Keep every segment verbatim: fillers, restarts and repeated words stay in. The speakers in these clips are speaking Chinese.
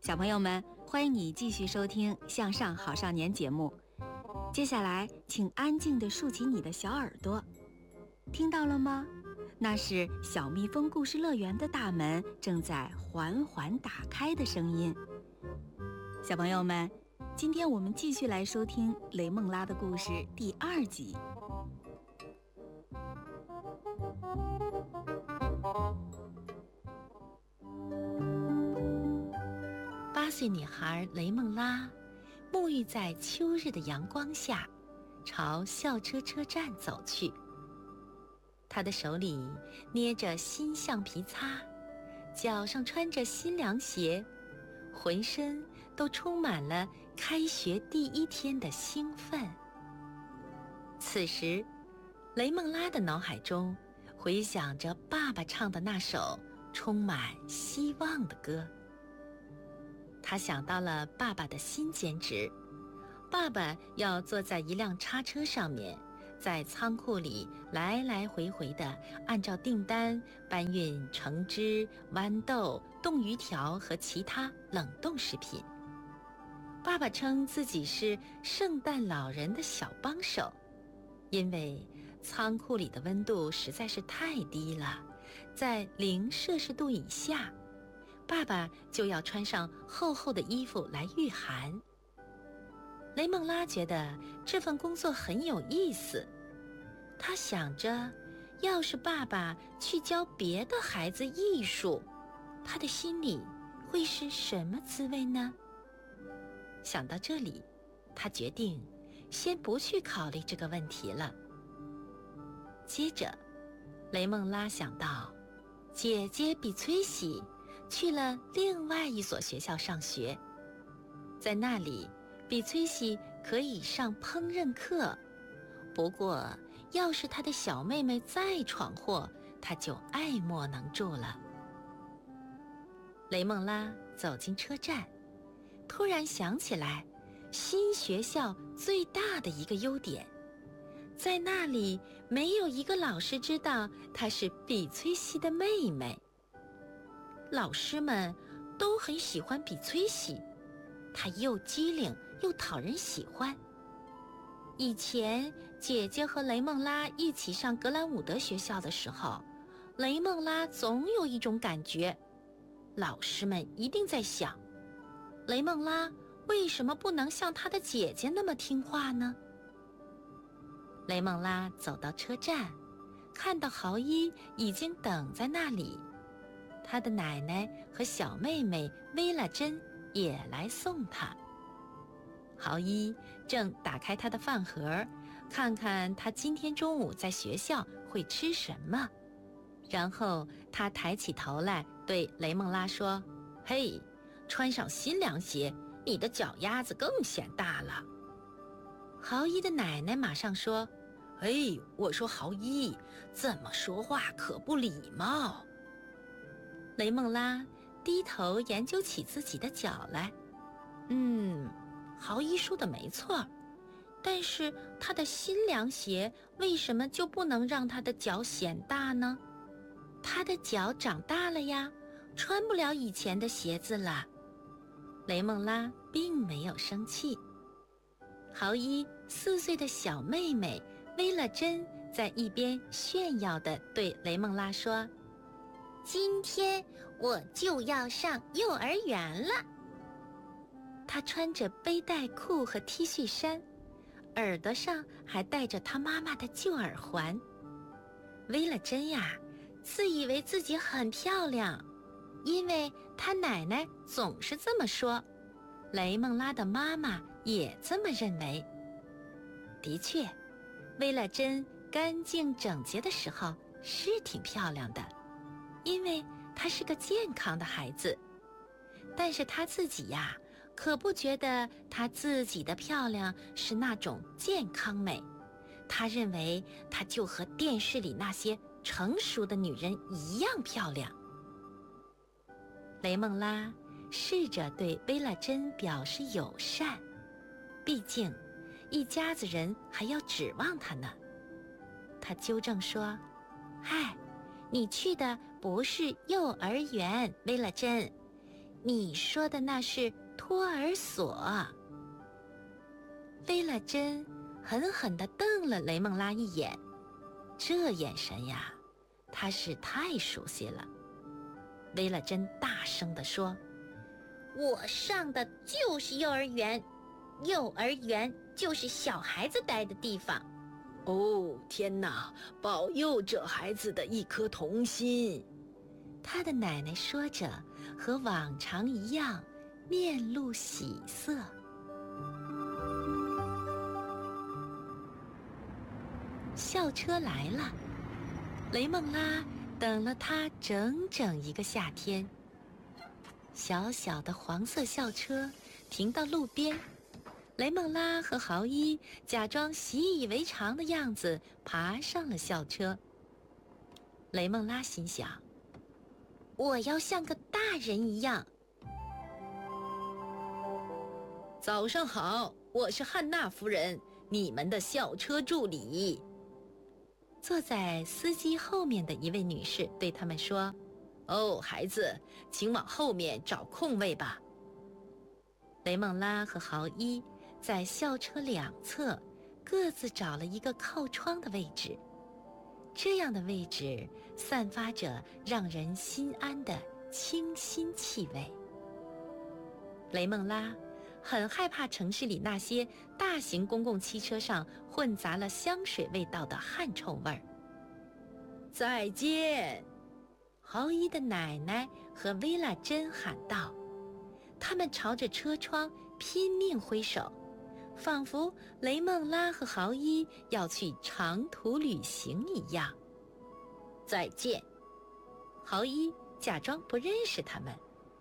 小朋友们，欢迎你继续收听《向上好少年》节目。接下来，请安静地竖起你的小耳朵，听到了吗？那是小蜜蜂故事乐园的大门正在缓缓打开的声音。小朋友们，今天我们继续来收听雷梦拉的故事第二集。 八岁女孩雷梦拉沐浴在秋日的阳光下，朝校车车站走去。她的手里捏着新橡皮擦，脚上穿着新凉鞋，浑身都充满了开学第一天的兴奋。此时，雷梦拉的脑海中回响着爸爸唱的那首充满希望的歌。他想到了爸爸的新兼职，爸爸要坐在一辆叉车上面，在仓库里来来回回地按照订单搬运橙汁、豌豆、冻鱼条和其他冷冻食品。爸爸称自己是圣诞老人的小帮手，因为仓库里的温度实在是太低了，在零摄氏度以下，爸爸就要穿上厚厚的衣服来御寒。雷梦拉觉得这份工作很有意思，她想着，要是爸爸去教别的孩子艺术，他的心里会是什么滋味呢？想到这里，她决定先不去考虑这个问题了。接着，雷梦拉想到，姐姐比崔西去了另外一所学校上学，在那里，比崔西可以上烹饪课。不过，要是她的小妹妹再闯祸，她就爱莫能助了。雷梦拉走进车站，突然想起来，新学校最大的一个优点，在那里没有一个老师知道她是比崔西的妹妹。老师们都很喜欢比崔西，她又机灵又讨人喜欢。以前姐姐和雷梦拉一起上格兰伍德学校的时候，雷梦拉总有一种感觉，老师们一定在想，雷梦拉为什么不能像她的姐姐那么听话呢？雷梦拉走到车站，看到豪伊已经等在那里，他的奶奶和小妹妹薇拉珍也来送他。豪伊正打开他的饭盒，看看他今天中午在学校会吃什么。然后他抬起头来对雷梦拉说：“嘿，穿上新凉鞋，你的脚丫子更显大了。”豪伊的奶奶马上说：“嘿，我说豪伊，怎么说话可不礼貌。”雷梦拉低头研究起自己的脚来，嗯，豪伊说的没错，但是他的新凉鞋为什么就不能让他的脚显大呢？他的脚长大了呀，穿不了以前的鞋子了。雷梦拉并没有生气。豪伊四岁的小妹妹薇拉珍在一边炫耀地对雷梦拉说：“今天我就要上幼儿园了。”她穿着背带裤和 T 恤衫，耳朵上还戴着她妈妈的旧耳环。薇拉珍呀，自以为自己很漂亮，因为她奶奶总是这么说，雷梦拉的妈妈也这么认为。的确，薇拉珍干净整洁的时候是挺漂亮的，因为她是个健康的孩子。但是她自己呀，可不觉得她自己的漂亮是那种健康美，她认为她就和电视里那些成熟的女人一样漂亮。雷梦拉试着对薇拉珍表示友善，毕竟一家子人还要指望她呢。她纠正说：“嗨，你去的不是幼儿园，薇拉珍， 你说的那是托儿所。薇拉珍狠狠地瞪了雷梦拉一眼，这眼神呀，她是太熟悉了。薇拉珍大声地说：“我上的就是幼儿园，幼儿园就是小孩子待的地方。” 哦，天哪！保佑这孩子的一颗童心。 他的奶奶说着，和往常一样，面露喜色。校车来了，雷梦拉等了他整整一个夏天。小小的黄色校车停到路边，雷梦拉和豪伊假装习以为常的样子爬上了校车。雷梦拉心想，我要像个大人一样。 早上好，我是汉娜夫人，你们的校车助理。 坐在司机后面的一位女士对他们说：“ 哦，孩子，请往后面找空位吧。” 雷梦拉和豪伊在校车两侧各自找了一个靠窗的位置，这样的位置散发着让人心安的清新气味。雷梦拉很害怕城市里那些大型公共汽车上混杂了香水味道的汗臭味儿。 再见！ 豪伊的奶奶和薇拉珍喊道，他们朝着车窗拼命挥手，仿佛雷梦拉和豪伊要去长途旅行一样。 再见！ 豪伊假装不认识他们。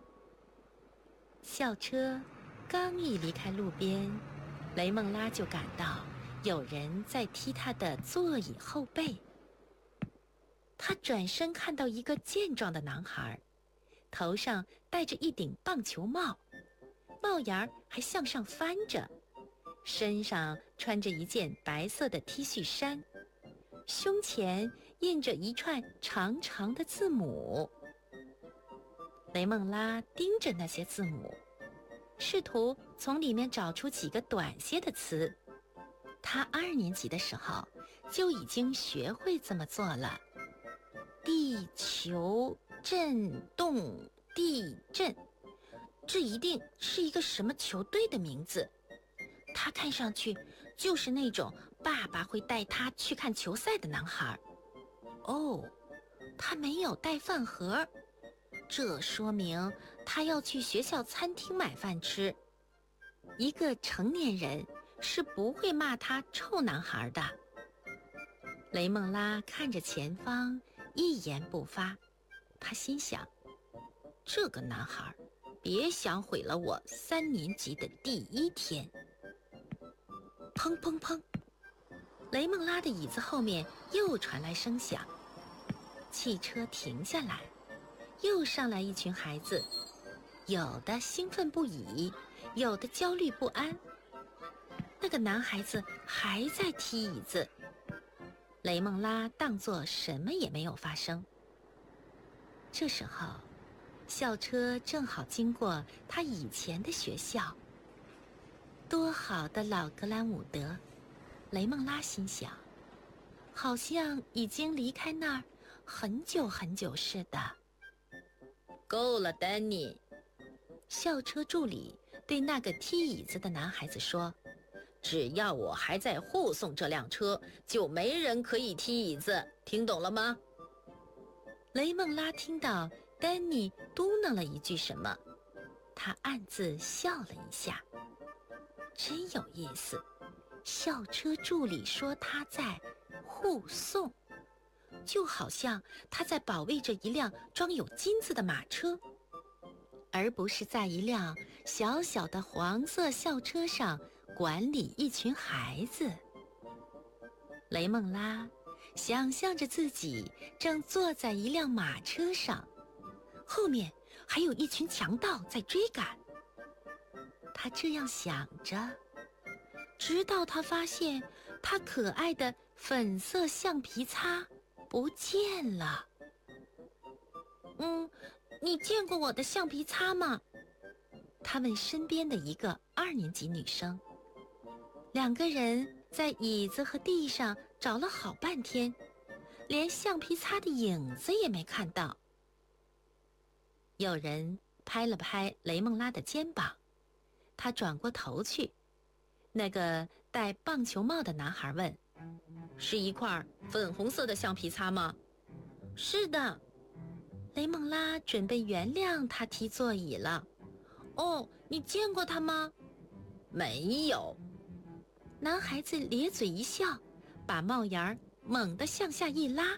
校车刚一离开路边，雷梦拉就感到有人在踢她的座椅后背。她转身看到一个健壮的男孩，头上戴着一顶棒球帽，帽檐儿还向上翻着，身上穿着一件白色的 T 恤衫，胸前印着一串长长的字母。雷梦拉盯着那些字母，试图从里面找出几个短些的词。他二年级的时候就已经学会这么做了。地球震动地震，这一定是一个什么球队的名字。他看上去就是那种爸爸会带他去看球赛的男孩。哦，他没有带饭盒，这说明他要去学校餐厅买饭吃。一个成年人是不会骂他臭男孩的。雷梦拉看着前方，一言不发。他心想，这个男孩别想毁了我三年级的第一天。砰砰砰，雷梦拉的椅子后面又传来声响，汽车停下来，又上来一群孩子，有的兴奋不已，有的焦虑不安。那个男孩子还在踢椅子，雷梦拉当作什么也没有发生。这时候，校车正好经过他以前的学校。多好的老格兰伍德，雷梦拉心想，好像已经离开那儿很久很久似的。 够了，丹尼。 校车助理对那个踢椅子的男孩子说， 只要我还在护送这辆车，就没人可以踢椅子，听懂了吗？ 雷梦拉听到丹尼嘟囔了一句什么，他暗自笑了一下。真有意思，校车助理说他在护送，就好像他在保卫着一辆装有金子的马车，而不是在一辆小小的黄色校车上管理一群孩子。雷梦拉想象着自己正坐在一辆马车上，后面还有一群强盗在追赶。他这样想着，直到他发现他可爱的粉色橡皮擦不见了。嗯， 你见过我的橡皮擦吗？他问身边的一个二年级女生。两个人在椅子和地上找了好半天，连橡皮擦的影子也没看到。有人拍了拍雷梦拉的肩膀，他转过头去。那个戴棒球帽的男孩问：“ 是一块粉红色的橡皮擦吗？”“ 是的。”雷梦拉准备原谅他踢座椅了。“哦，你见过他吗？”“ 没有。” 男孩子咧嘴一笑，把帽檐儿猛地向下一拉。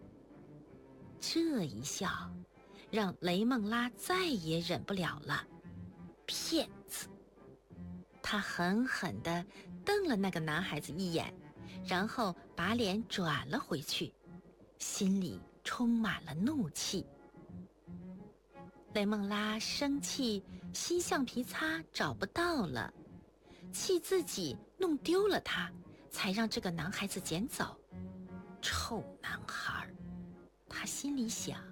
这一笑让雷梦拉再也忍不了了。骗子！他狠狠地瞪了那个男孩子一眼，然后把脸转了回去，心里充满了怒气。雷梦拉生气新橡皮擦找不到了，气自己弄丢了它，才让这个男孩子捡走。臭男孩，他心里想。